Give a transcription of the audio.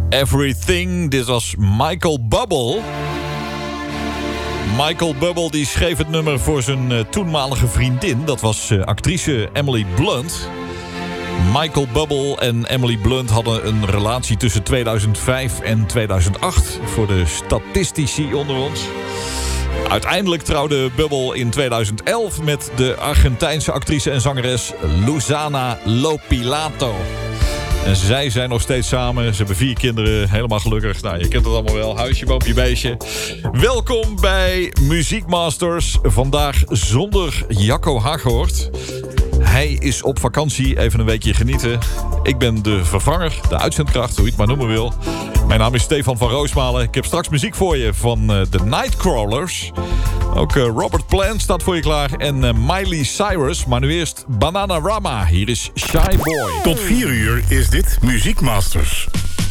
Everything. Dit was Michael Bublé. Michael Bublé die schreef het nummer voor zijn toenmalige vriendin. Dat was actrice Emily Blunt. Michael Bublé en Emily Blunt hadden een relatie tussen 2005 en 2008. Voor de statistici onder ons. Uiteindelijk trouwde Bublé in 2011 met de Argentijnse actrice en zangeres Luzana Lopilato. En zij zijn nog steeds samen. Ze hebben 4 kinderen. Helemaal gelukkig. Nou, je kent het allemaal wel. Huisje, boompje, beestje. Welkom bij Muziekmasters. Vandaag zonder Jacco Haghoort. Hij is op vakantie. Even een weekje genieten. Ik ben de vervanger, de uitzendkracht, hoe je het maar noemen wil. Mijn naam is Stefan van Roosmalen. Ik heb straks muziek voor je van de Nightcrawlers. Ook Robert Plant staat voor je klaar. En Miley Cyrus. Maar nu eerst Bananarama. Hier is Shy Boy. Tot 4 uur is dit Muziekmasters.